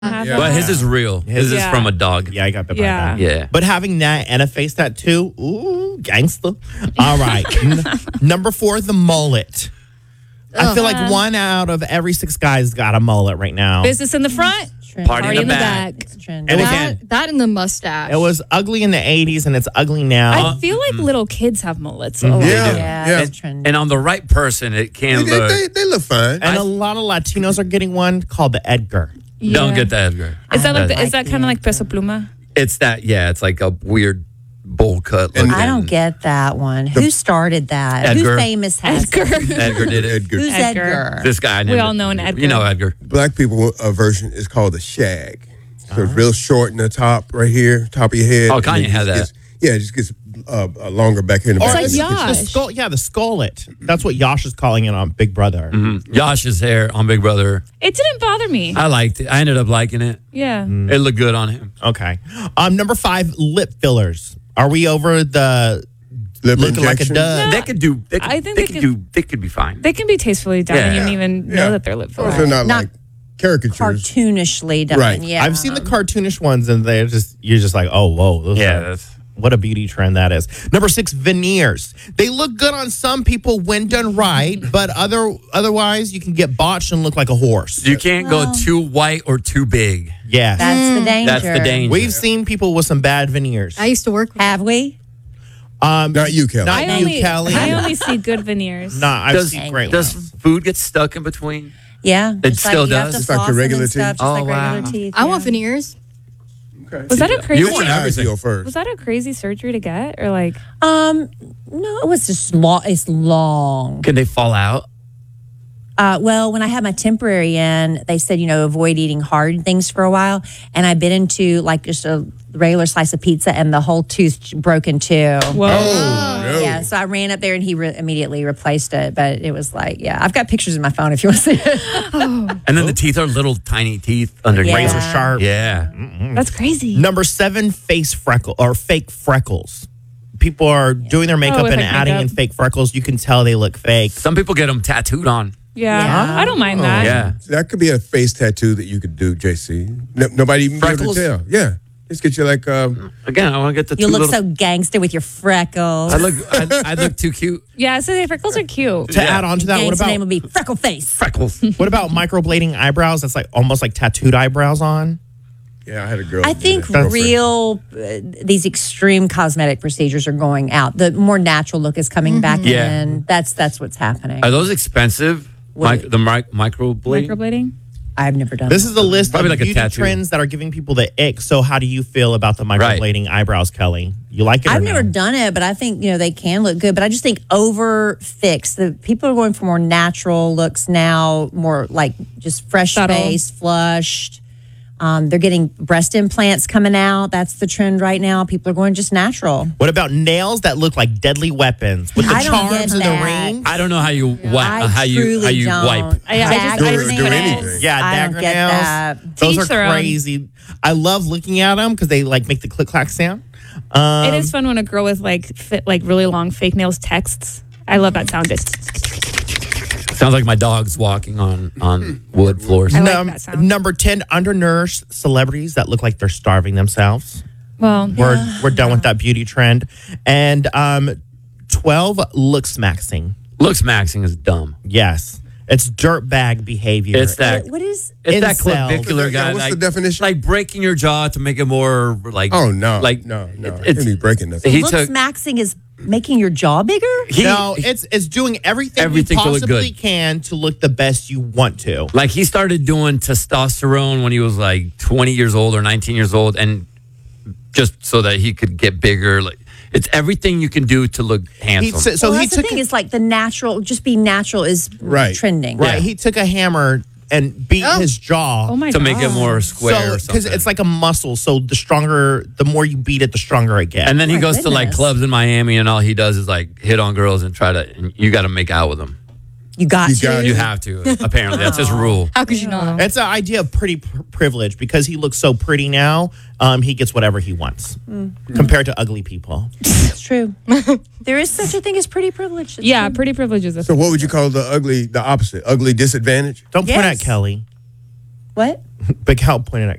have Yeah. that. But his is real. His is Yeah. from a dog. Yeah, I got the Yeah. Yeah. But having that and a face tattoo, ooh, gangster. All right. Number 4, the mullet. I feel like 1 out of every 6 guys got a mullet right now. Business in the front, Party in the back. It's trendy. And That, again, that and the mustache. it was ugly in the 80s and it's ugly now. I feel like little kids have mullets. A lot. Yeah, Yeah. it's trendy. And on the right person, it can They, look. they look fine. and a lot of Latinos are getting one called the Edgar. Don't Yeah. get that, Edgar. Is that like That's- is that kind of like peso pluma? It's that. Yeah, it's like a weird bowl cut. And- looking. I don't get that one. Who started that? Edgar. Who famous has it? Edgar did it. Edgar. Who's Edgar. Edgar? This guy. We all know an Edgar. You know Edgar. Black people version is called the shag. So it's real short in the top right here, top of your head. Oh, and Kanye it had just that. Gets, it just gets longer back here in the back. like It's- Yash. The skull, yeah, the skullet. That's what Yash is calling it on Big Brother. Josh's hair on Big Brother. It didn't bother me. I liked it. I ended up liking it. Yeah. It looked good on him. Okay. Number 5, lip fillers. Are we over the Lip looking like a injection. dud? They could do. They could, I think they they could could- do. They could be fine. They can be tastefully done, and you Yeah. don't even Yeah. know that they're lip Of course, fillers. they're not Not like caricatures. Cartoonishly done. Right. Yeah. I've seen the cartoonish ones, and you're just like, oh, whoa. Those Yeah, are- that's- what a beauty trend that is. Number 6, veneers. They look good on some people when done right, but otherwise you can get botched and look like a horse. You can't go too white or too big. Yes. That's the danger. That's the danger. We've seen people with some bad veneers. I used to work with Have we? Not you, Kelly. Not you, Kelly. I only see good veneers. Nah, I've Does, seen great does ones. food get stuck in between? Yeah. It Just still you have does? to Just like the floss them regular and stuff, teeth? Just Oh, like wow. regular teeth. I want yeah. veneers. Was that a crazy? You want everything. Go first. Was that a crazy surgery to get, or like? No, it was just long. It's long. Can they fall out? Well, when I had my temporary in, they said, avoid eating hard things for a while. And I bit into like just a regular slice of pizza and the whole tooth broke in two. Whoa. Oh, no. Yeah, so I ran up there and he immediately replaced it. But it was like, yeah, I've got pictures in my phone if you want to see it. And then the teeth are little tiny teeth underneath. Yeah. Razor sharp. Yeah. That's crazy. Number 7, face freckle or fake freckles. People are doing their makeup with and like adding makeup. in fake freckles. You can tell they look fake. Some people get them tattooed on. Yeah, Yeah. I don't mind that. Yeah. So that could be a face tattoo that you could do, JC. Nobody even be able to Freckles? tell. Yeah. Just get you like, Again, I want to get the You two look little. so gangster with your freckles. I look too cute. Yeah, so the freckles are cute. To add on to that, what Gangster name about would be Freckle Face. Freckles. what about microblading eyebrows? That's like almost like tattooed eyebrows on. yeah, I had a girl. I do think that. these extreme cosmetic procedures are going out. The more natural look is coming back Yeah. in. That's what's happening. Are those expensive? What? The microblade? Microblading. I've never done This that. is a list Probably of like a beauty tattoo. trends that are giving people the ick. So how do you feel about the microblading eyebrows, Kelly? You like it or I've no? never done it, but I think they can look good. But I just think over fixed. The people are going for more natural looks now, more like just fresh Subtle. face, flushed. They're getting breast implants coming out. That's the trend right now. People are going just natural. What about nails that look like deadly weapons with the I don't charms get and the that. rings? I don't know how you wipe. I how you truly don't. wipe. I just Do think anything. it is. Yeah, I don't dagger get nails. that. Those To each their are own. crazy. I love looking at them because they like make the click clack sound. It is fun when a girl with like really long fake nails texts. I love that sound. Sounds like my dog's walking on wood floors. I like that sound. Number 10, undernourished celebrities that look like they're starving themselves. Well, We're done with that beauty trend. And 12, looks maxing. Looks maxing is dumb. Yes. It's dirtbag behavior. It's that. What is? It's that incel. clavicular Yeah, guy. what's like, the definition? Like breaking your jaw to make it more like. Oh, no. Like no. It's, It's be breaking nothing. he Looks took. maxing is making your jaw bigger? No, it's doing everything Everything you to look possibly good. can to look the best you want to. Like he started doing testosterone when he was like 20 years old or 19 years old, and just so that he could get bigger. Like it's everything you can do to look handsome. So well, he that's the took thing. It's like the natural, just be natural is Right. trending. right. Yeah. He took a hammer and beat his jaw. oh my to god. make it more square or because something. it's like a muscle. So the more you beat it, the stronger it gets. and then he my goes to like goodness. clubs in Miami, and all he does is like hit on girls and try to. And you got to make out with them. You got You to. got- You have to. Apparently, that's his rule. How could you not? it's an idea of pretty privilege because he looks so pretty now. He gets whatever he wants compared to ugly people. It's true. There is such a thing as pretty privilege. It's Yeah, true. pretty privilege is a So what would you call the opposite? Ugly disadvantage? Don't point at Yes. Kelly. What? Big help pointing at